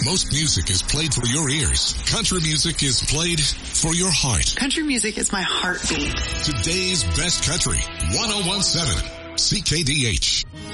most music is played for your ears, country music is played for your heart. Country music is my heartbeat. Today's best country, 1017 CKDH.